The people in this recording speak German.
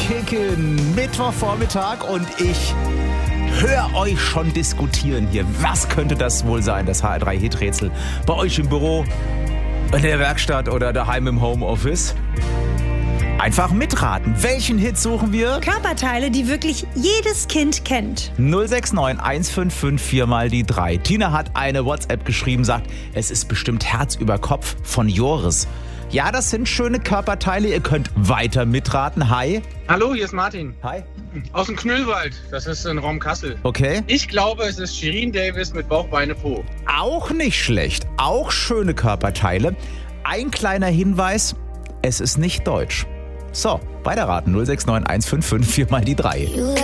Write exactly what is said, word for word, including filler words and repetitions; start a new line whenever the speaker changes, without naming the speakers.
Kicken. Mittwochvormittag und ich höre euch schon diskutieren hier. Was könnte das wohl sein, das H R drei Hit-Rätsel? Bei euch im Büro, in der Werkstatt oder daheim im Homeoffice? Einfach mitraten. Welchen Hit suchen wir?
Körperteile, die wirklich jedes Kind kennt.
null sechs neun eins fünf fünf vier mal die drei. Tina hat eine WhatsApp geschrieben, sagt, es ist bestimmt Herz über Kopf von Joris. Ja, das sind schöne Körperteile. Ihr könnt weiter mitraten. Hi.
Hallo, hier ist Martin.
Hi.
Aus dem Knüllwald. Das ist in Raum Kassel.
Okay.
Ich glaube, es ist Shirin Davis mit Bauch, Beine, Po.
Auch nicht schlecht. Auch schöne Körperteile. Ein kleiner Hinweis, es ist nicht deutsch. So, weiterraten. null sechs neun eins fünf fünf vier mal die drei.